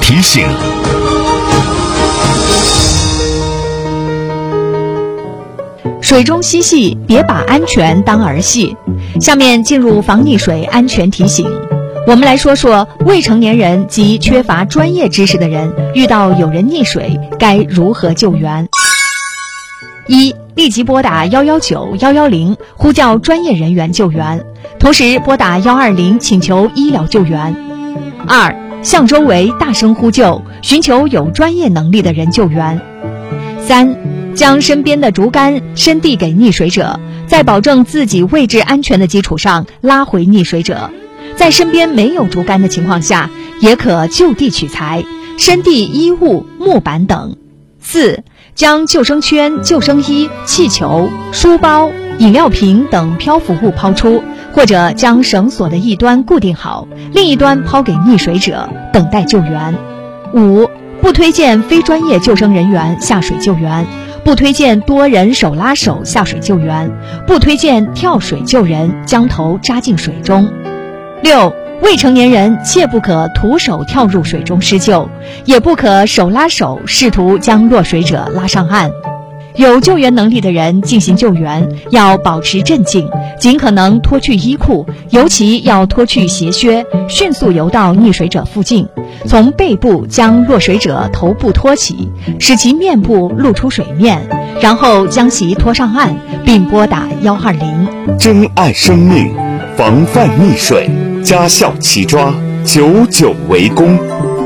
提醒。 水中嬉戏，别把安全当儿戏。下面进入防溺水安全提醒。我们来说说未成年人及缺乏专业知识的人遇到有人溺水该如何救援。一、立即拨打119、110呼叫专业人员救援，同时拨打120请求医疗救援。二、向周围大声呼救，寻求有专业能力的人救援。三、将身边的竹竿伸递给溺水者，在保证自己位置安全的基础上拉回溺水者。在身边没有竹竿的情况下，也可就地取材，伸递衣物、木板等。四、将救生圈、救生衣、气球、书包、饮料瓶等漂浮物抛出，或者将绳索的一端固定好，另一端抛给溺水者，等待救援。五、不推荐非专业救生人员下水救援，不推荐多人手拉手下水救援，不推荐跳水救人，将头扎进水中。六、未成年人切不可徒手跳入水中施救，也不可手拉手试图将落水者拉上岸。有救援能力的人进行救援要保持镇静，尽可能脱去衣裤，尤其要脱去鞋靴，迅速游到溺水者附近，从背部将落水者头部托起，使其面部露出水面，然后将其拖上岸，并拨打120。 珍爱生命，防范溺水，家校齐抓，久久为功。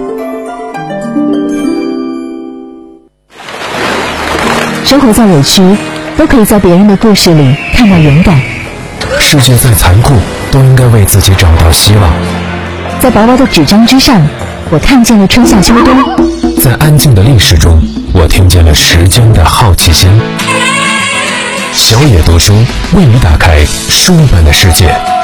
生活再委屈，都可以在别人的故事里看到勇敢。 世界再残酷，都应该为自己找到希望。 在薄薄的纸张之上，我看见了春夏秋冬。 在安静的历史中，我听见了时间的好奇心。小野读书为你打开书本的世界。